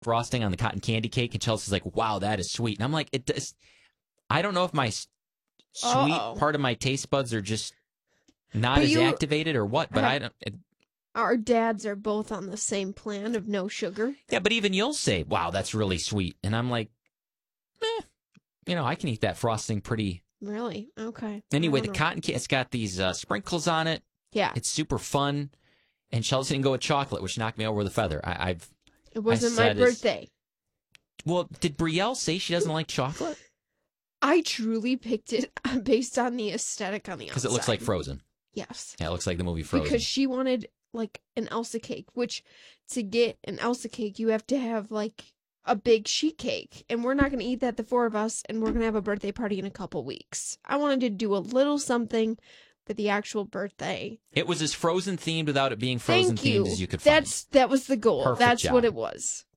frosting on the cotton candy cake, and Chelsea's like, "Wow, that is sweet." And I'm like, "It does." I don't know if my sweet part of my taste buds are just not as activated or what, but I don't. Our dads are both on the same plan of no sugar. Yeah, but even you'll say, "Wow, that's really sweet," and I'm like, I can eat that frosting pretty. Really? Okay. Anyway, the cotton candy, it's got these sprinkles on it. Yeah. It's super fun. And Chelsea didn't go with chocolate, which knocked me over the feather. It wasn't my birthday. Well, did Brielle say she doesn't like chocolate? I truly picked it based on the aesthetic on the outside. Because it looks like Frozen. Yes. Yeah, it looks like the movie Frozen. Because she wanted like an Elsa cake, which to get an Elsa cake, you have to have like a big sheet cake. And we're not going to eat that, the four of us, and we're going to have a birthday party in a couple weeks. I wanted to do a little something for the actual birthday. It was as Frozen themed without it being Frozen themed as you could find. That was the goal. Perfect That's job. what it was.